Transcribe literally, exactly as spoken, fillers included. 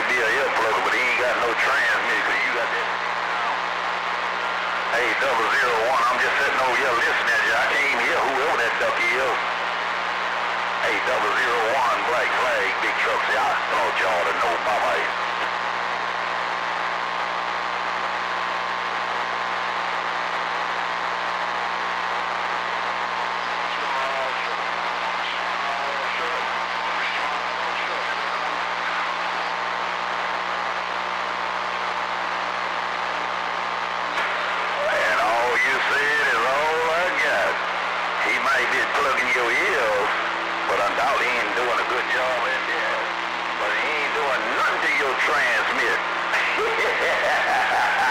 might be a ear plugger, but he ain't got no transmitter, cause you got that. Hey, double zero one, I'm just sitting over here listening at you. I can't even hear whoever that ducky is. Hey, double zero one, black flag, big truck. See, I thought y'all to know, bye-bye. Plugging your ears, but undoubtedly he ain't doing a good job at that. But he ain't doing nothing to your transmit.